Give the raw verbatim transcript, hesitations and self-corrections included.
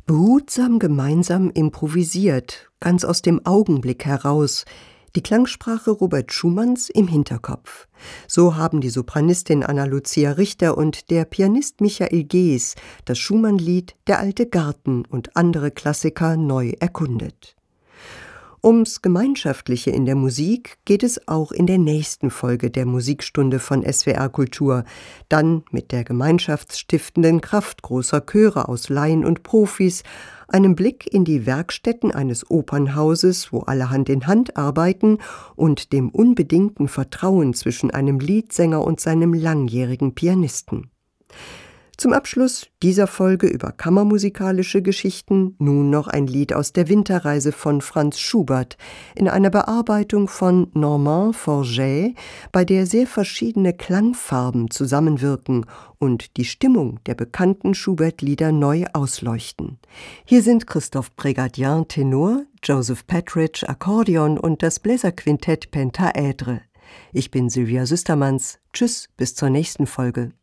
Behutsam gemeinsam improvisiert, ganz aus dem Augenblick heraus, die Klangsprache Robert Schumanns im Hinterkopf. So haben die Sopranistin Anna Lucia Richter und der Pianist Michael Gees das Schumann-Lied »Der alte Garten« und andere Klassiker neu erkundet. Ums Gemeinschaftliche in der Musik geht es auch in der nächsten Folge der Musikstunde von S W R Kultur, dann mit der gemeinschaftsstiftenden Kraft großer Chöre aus Laien und Profis, einem Blick in die Werkstätten eines Opernhauses, wo alle Hand in Hand arbeiten, und dem unbedingten Vertrauen zwischen einem Liedsänger und seinem langjährigen Pianisten. Zum Abschluss dieser Folge über kammermusikalische Geschichten nun noch ein Lied aus der Winterreise von Franz Schubert in einer Bearbeitung von Normand Forget, bei der sehr verschiedene Klangfarben zusammenwirken und die Stimmung der bekannten Schubert-Lieder neu ausleuchten. Hier sind Christophe Prégardien Tenor, Joseph Patridge Akkordeon und das Bläserquintett Pentaèdre. Ich bin Sylvia Süstermanns. Tschüss, bis zur nächsten Folge.